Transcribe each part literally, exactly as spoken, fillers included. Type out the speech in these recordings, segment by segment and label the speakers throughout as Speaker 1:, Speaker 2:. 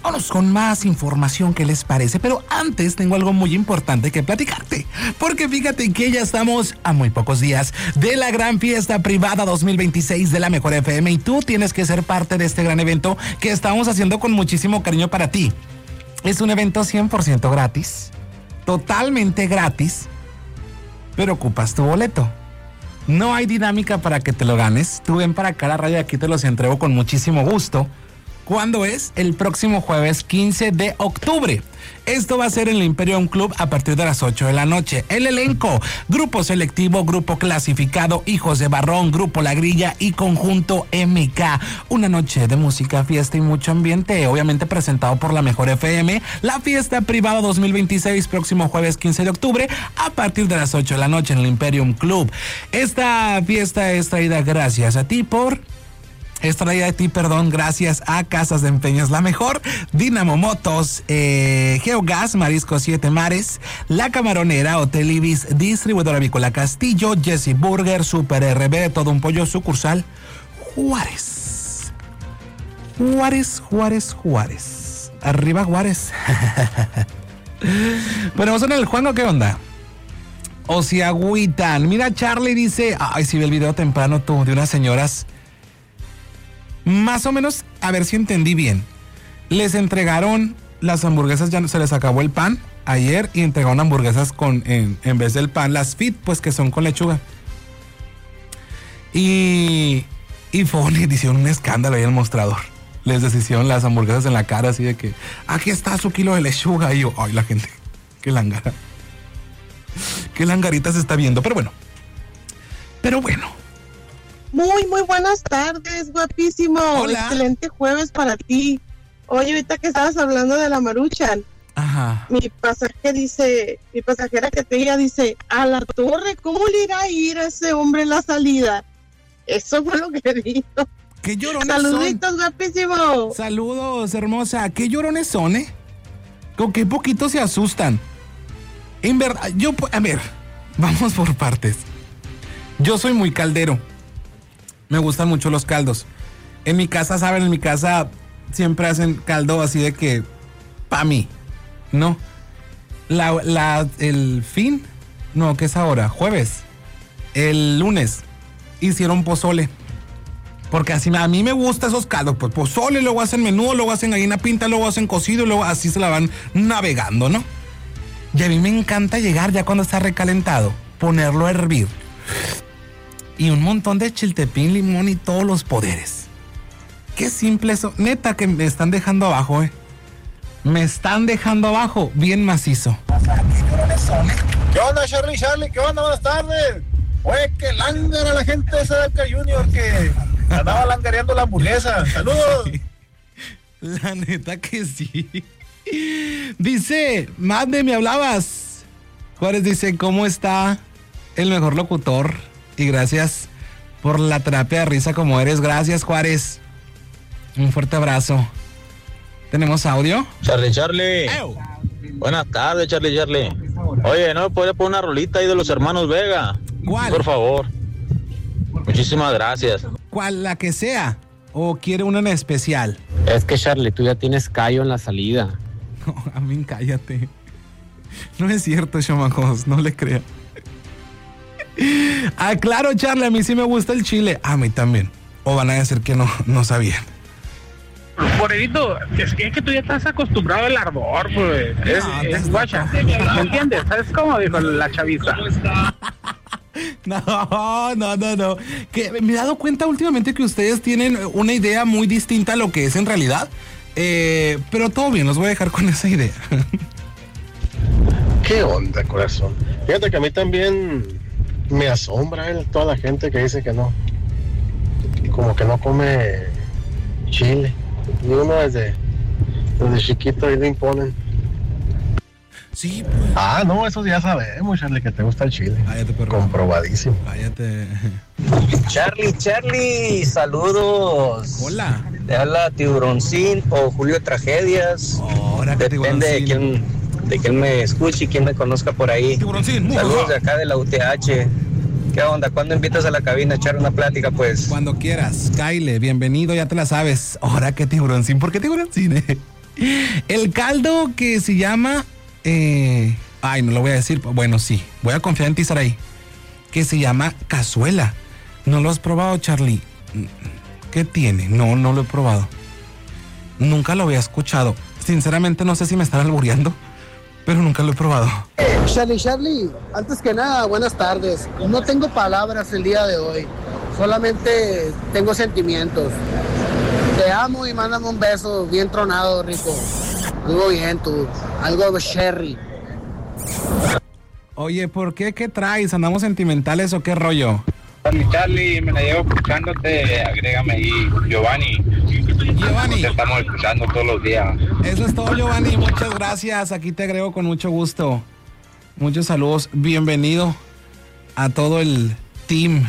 Speaker 1: Vámonos con más información, ¿qué les parece? Pero antes tengo algo muy importante que platicarte, porque fíjate que ya estamos a muy pocos días de la gran fiesta privada dos mil veintiséis de la Mejor F M y tú tienes que ser parte de este gran evento que estamos haciendo con muchísimo cariño para ti. Es un evento cien por ciento gratis, totalmente gratis, pero ocupas tu boleto. No hay dinámica para que te lo ganes. Tú ven para acá a la radio, aquí te los entrego con muchísimo gusto. ¿Cuándo es? El próximo jueves quince de octubre. Esto va a ser en el Imperium Club a partir de las ocho de la noche. El elenco: Grupo Selectivo, Grupo Clasificado, Hijos de Barrón, Grupo La Grilla y Conjunto M K. Una noche de música, fiesta y mucho ambiente, obviamente presentado por la Mejor F M. La fiesta privada dos mil veintiséis, próximo jueves quince de octubre a partir de las ocho de la noche en el Imperium Club. Esta fiesta es traída gracias a ti por... Es traída de ti, perdón, gracias a Casas de Empeños La Mejor, Dinamo Motos, eh, Geogas, Marisco Siete Mares, La Camaronera, Hotel Ibis, Distribuidora Avícola Castillo, Jesse Burger, Super R B, Todo un Pollo, sucursal Juárez. Juárez, Juárez, Juárez. Arriba Juárez. Ponemos en el Juan, ¿o qué onda? O si agüitan. Mira, Charlie dice, ay, si vi el video temprano tú, de unas señoras... Más o menos, a ver si entendí bien. Les entregaron las hamburguesas, ya se les acabó el pan ayer y entregaron hamburguesas con, en, en vez del pan, las fit, pues que son con lechuga. Y, y Fonny hicieron un escándalo ahí en el mostrador. Les deshicieron las hamburguesas en la cara, así de que aquí está su kilo de lechuga. Y yo, ay, la gente, qué langara. Qué langarita se está viendo, pero bueno. Pero bueno.
Speaker 2: Muy, muy buenas tardes, guapísimo.
Speaker 1: Hola.
Speaker 2: Excelente jueves para ti. Oye, ahorita que estabas hablando de la Maruchan,
Speaker 1: Ajá.
Speaker 2: mi pasaje dice, mi pasajera que te diga dice, a la torre, ¿cómo le irá a ir a ese hombre en la salida? Eso fue lo que dijo.
Speaker 1: ¿Qué llorones
Speaker 2: Saluditos,
Speaker 1: son?
Speaker 2: guapísimo.
Speaker 1: Saludos, hermosa. ¿Qué llorones son, eh? Con qué poquito se asustan. En verdad, yo, a ver, vamos por partes. Yo soy muy caldero. Me gustan mucho los caldos. En mi casa, ¿saben? En mi casa siempre hacen caldo así de que pa' mí, ¿no? La, la, el fin, no, ¿qué es ahora? Jueves. El lunes hicieron pozole. Porque así a mí me gustan esos caldos. Pues pozole, luego hacen menudo, luego hacen gallina pinta, luego hacen cocido, y luego así se la van navegando, ¿no? Y a mí me encanta llegar ya cuando está recalentado, ponerlo a hervir. Y un montón de chiltepín, limón y todos los poderes. Qué simple eso. Neta que me están dejando abajo, eh. Me están dejando abajo, bien macizo.
Speaker 3: ¿Qué onda, Charlie, Charlie? ¿Qué onda? Buenas tardes. Oye, que lángara la gente esa del Ca Junior que andaba langareando la hamburguesa. Saludos.
Speaker 1: La neta que sí. Dice, Madde, ¿me hablabas? Juárez dice, ¿cómo está el mejor locutor? Y gracias por la terapia de risa como eres. Gracias, Juárez. Un fuerte abrazo. ¿Tenemos audio?
Speaker 4: Charlie, Charlie.
Speaker 1: ¡Ew!
Speaker 4: Buenas tardes, Charlie, Charlie. Oye, ¿no me podría poner una rolita ahí de los hermanos Vega?
Speaker 1: ¿Cuál?
Speaker 4: Por favor. Muchísimas gracias.
Speaker 1: ¿Cuál? La que sea. ¿O quiere una en especial?
Speaker 5: Es que, Charlie, tú ya tienes callo en la salida.
Speaker 1: No, a mí cállate. No es cierto, chamacos. No le crean. Ah, claro, Charlie, a mí sí me gusta el chile. A mí también. O van a decir que no, no sabían.
Speaker 6: Morenito, es que, es que tú ya estás acostumbrado al ardor, pues. Es,
Speaker 1: No,
Speaker 6: es
Speaker 1: te-
Speaker 6: guacha, ¿me entiendes? ¿Sabes cómo dijo la chaviza?
Speaker 1: No, no, no, no. Que me he dado cuenta últimamente que ustedes tienen una idea muy distinta a lo que es en realidad. Eh, pero todo bien, los voy a dejar con esa idea.
Speaker 3: ¿Qué onda, corazón? Fíjate que a mí también me asombra eh, toda la gente que dice que no. Como que no come chile. Y uno desde, desde chiquito ahí le imponen.
Speaker 1: Sí, pues.
Speaker 3: Ah, no, eso ya sabemos, Charlie, que te gusta el chile.
Speaker 1: Cállate, perro.
Speaker 3: Comprobadísimo.
Speaker 1: Cállate.
Speaker 7: Charlie, Charlie, saludos.
Speaker 1: Hola.
Speaker 7: Te habla Tiburoncín o Julio Tragedias.
Speaker 1: Ahora que
Speaker 7: Depende de quién, de quién me escuche y quién me conozca por ahí.
Speaker 1: Tiburoncín.
Speaker 7: Saludos de acá de la U T H. ¿Qué onda? ¿Cuándo invitas a la cabina a echar una plática, pues?
Speaker 1: Cuando quieras, Kyle, bienvenido, ya te la sabes. Ahora que Tiburoncín, ¿por qué Tiburoncín? Eh? El caldo que se llama... Eh, ay, no lo voy a decir. Bueno, sí. Voy a confiar en ti, Saray. Que se llama cazuela. ¿No lo has probado, Charlie? ¿Qué tiene? No, no lo he probado. Nunca lo había escuchado. Sinceramente no sé si me están albureando, pero nunca lo he probado.
Speaker 8: Charlie, Charlie, antes que nada, buenas tardes. No tengo palabras el día de hoy. Solamente tengo sentimientos. Te amo y mándame un beso bien tronado, rico. Algo bien, tú. Algo Sherry.
Speaker 1: Oye, ¿por qué? ¿Qué traes? ¿Andamos sentimentales o qué rollo?
Speaker 9: Charlie, Charlie, me la llevo escuchándote. Agrégame ahí, Giovanni.
Speaker 1: Giovanni.
Speaker 9: Te estamos escuchando todos los días.
Speaker 1: Eso es todo, Giovanni. Muchas gracias. Aquí te agrego con mucho gusto. Muchos saludos. Bienvenido a todo el team.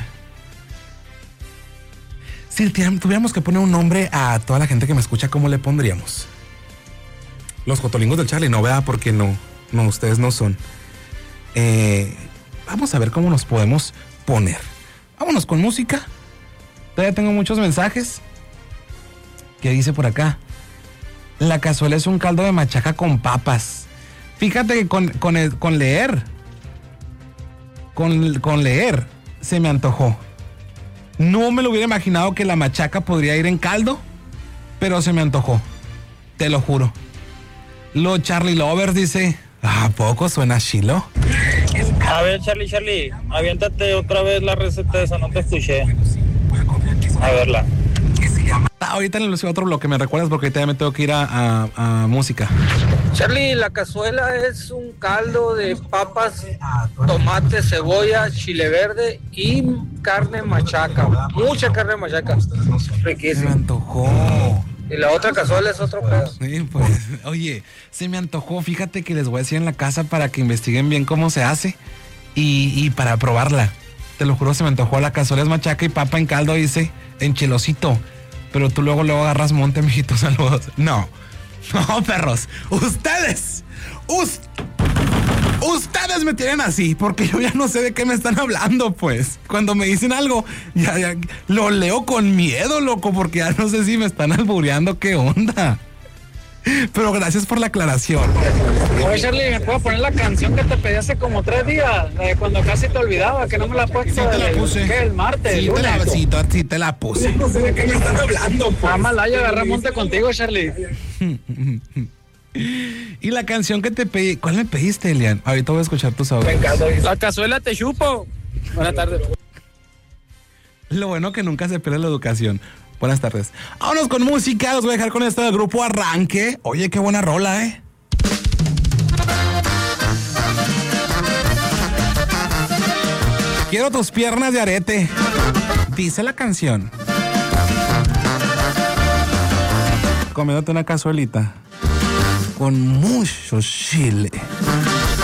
Speaker 1: Si tuviéramos que poner un nombre a toda la gente que me escucha, ¿cómo le pondríamos? Los Jotolingos del Charlie, no, ¿verdad? Porque no, no, ustedes no son. Eh, vamos a ver cómo nos podemos poner. Vámonos con música. Todavía tengo muchos mensajes. ¿Qué dice por acá? La cazuela es un caldo de machaca con papas. Fíjate que con, con, el, con leer, con, con leer, se me antojó. No me lo hubiera imaginado que la machaca podría ir en caldo, pero se me antojó. Te lo juro. Lo Charlie Lovers dice, ¿a poco suena chilo?
Speaker 10: A ver, Charlie, Charlie, aviéntate otra vez la receta esa, no te escuché. A verla.
Speaker 1: Ah, ahorita en el otro bloque me recuerdas porque ahorita ya me tengo que ir a, a, a música.
Speaker 11: Charlie, la cazuela es un caldo de papas, tomate, cebolla, chile verde y carne machaca. Mucha carne machaca. Riquísimo.
Speaker 1: Me antojó.
Speaker 11: Y la otra cazuela es otro pedo.
Speaker 1: Sí, pues, oye, se me antojó. Fíjate que les voy a decir en la casa para que investiguen bien cómo se hace y, y para probarla. Te lo juro, se me antojó. La cazuela es machaca y papa en caldo, dice, en chelosito. Pero tú luego, luego agarras monte, mijito, saludos. No, no, perros. Ustedes, us, ustedes me tienen así, porque yo ya no sé de qué me están hablando, pues. Cuando me dicen algo, ya, ya lo leo con miedo, loco, porque ya no sé si me están albureando, qué onda. Pero gracias por la aclaración.
Speaker 10: Oye, Charlie, ¿me puedo poner la canción que te pedí hace como tres días? Eh, cuando casi te olvidaba, que no me la puesto.
Speaker 1: Sí te la puse.
Speaker 10: ¿Qué? El martes.
Speaker 1: Sí, te la, sí, sí te la puse.
Speaker 10: No sé de qué me están hablando, pues. Ah, malaya, agarra monte contigo, Charlie.
Speaker 1: Y la canción que te pedí, ¿cuál me pediste, Elian? Ahorita voy a escuchar tus audios.
Speaker 10: La cazuela te chupo. Buenas tardes.
Speaker 1: Lo bueno que nunca se pierde la educación. Buenas tardes. Vámonos con música. Los voy a dejar con esto del grupo Arranque. Oye, qué buena rola, ¿eh? Quiero tus piernas de arete. Dice la canción. Comiéndote una cazuelita con mucho chile.